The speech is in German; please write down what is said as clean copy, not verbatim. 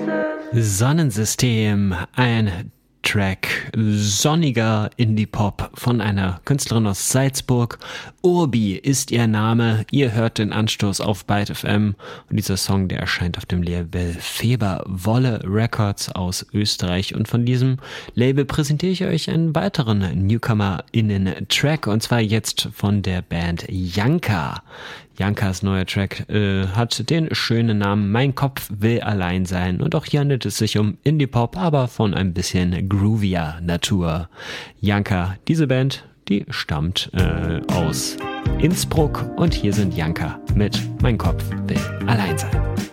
Sonnensystem, ein Track sonniger Indie-Pop von einer Künstlerin aus Salzburg. Urbi ist ihr Name. Ihr hört den Anstoß auf Byte FM und dieser Song, der erscheint auf dem Label Feber-Wolle Records aus Österreich, und von diesem Label präsentiere ich euch einen weiteren NewcomerInnen-Track, und zwar jetzt von der Band Janka. Jankas neuer Track hat den schönen Namen Mein Kopf will allein sein, und auch hier handelt es sich um Indie-Pop, aber von ein bisschen groovier Natur. Janka, diese Band, die stammt aus Innsbruck, und hier sind Janka mit Mein Kopf will allein sein.